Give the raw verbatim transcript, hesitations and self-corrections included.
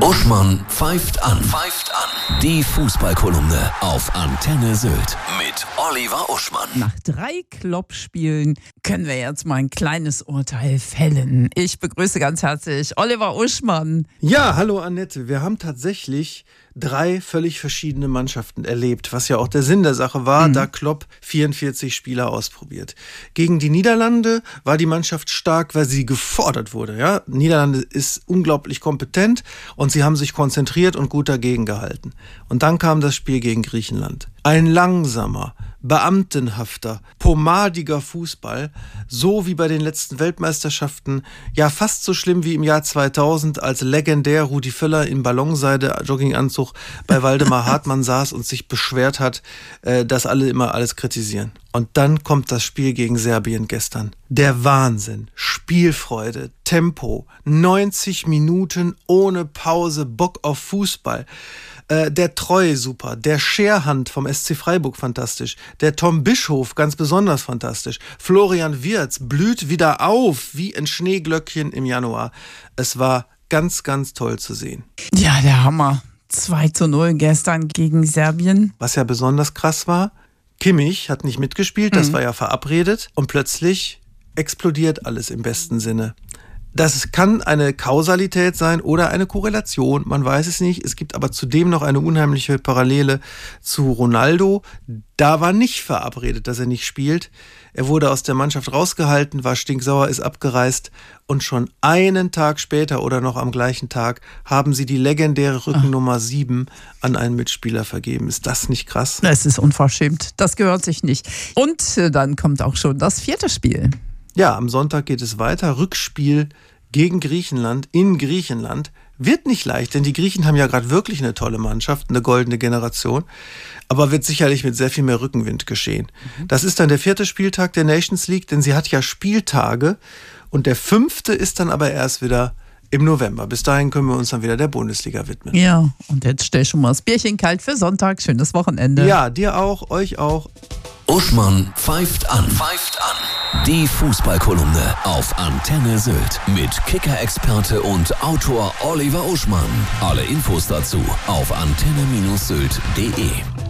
Uschmann pfeift an. Pfeift an. Die Fußballkolumne auf Antenne Sylt mit Oliver Uschmann. Nach drei Kloppspielen können wir jetzt mal ein kleines Urteil fällen. Ich begrüße ganz herzlich Oliver Uschmann. Ja, hallo Annette. Wir haben tatsächlich drei völlig verschiedene Mannschaften erlebt, was ja auch der Sinn der Sache war, mhm. da Klopp vierundvierzig Spieler ausprobiert. Gegen die Niederlande war die Mannschaft stark, weil sie gefordert wurde. Ja? Niederlande ist unglaublich kompetent und sie haben sich konzentriert und gut dagegen gehalten. Und dann kam das Spiel gegen Griechenland. Ein langsamer, beamtenhafter, pomadiger Fußball, so wie bei den letzten Weltmeisterschaften, ja fast so schlimm wie im Jahr zweitausend, als legendär Rudi Völler in Ballonseide-Jogginganzug bei Waldemar Hartmann saß und sich beschwert hat, äh, dass alle immer alles kritisieren. Und dann kommt das Spiel gegen Serbien gestern. Der Wahnsinn, Spielfreude, Tempo, neunzig Minuten ohne Pause, Bock auf Fußball. Äh, der Treu super, der Scherhand vom S C Freiburg fantastisch, der Tom Bischof ganz besonders fantastisch, Florian Wirtz blüht wieder auf wie ein Schneeglöckchen im Januar. Es war ganz, ganz toll zu sehen. Ja, der Hammer. zwei zu null gestern gegen Serbien. Was ja besonders krass war, Kimmich hat nicht mitgespielt, das mhm. war ja verabredet und plötzlich explodiert alles im besten Sinne. Das kann eine Kausalität sein oder eine Korrelation, man weiß es nicht. Es gibt aber zudem noch eine unheimliche Parallele zu Ronaldo. Da war nicht verabredet, dass er nicht spielt. Er wurde aus der Mannschaft rausgehalten, war stinksauer, ist abgereist und schon einen Tag später oder noch am gleichen Tag haben sie die legendäre Rückennummer sieben an einen Mitspieler vergeben. Ist das nicht krass? Es ist unverschämt, das gehört sich nicht. Und dann kommt auch schon das vierte Spiel. Ja, am Sonntag geht es weiter. Rückspiel gegen Griechenland in Griechenland. Wird nicht leicht, denn die Griechen haben ja gerade wirklich eine tolle Mannschaft, eine goldene Generation. Aber wird sicherlich mit sehr viel mehr Rückenwind geschehen. Mhm. Das ist dann der vierte Spieltag der Nations League, denn sie hat ja Spieltage. Und der fünfte ist dann aber erst wieder im November. Bis dahin können wir uns dann wieder der Bundesliga widmen. Ja, und jetzt stell schon mal das Bierchen kalt für Sonntag. Schönes Wochenende. Ja, dir auch, euch auch. Uschmann pfeift an. Pfeift an. Die Fußballkolumne auf Antenne Sylt mit Kicker-Experte und Autor Oliver Uschmann. Alle Infos dazu auf antenne Bindestrich sylt punkt de.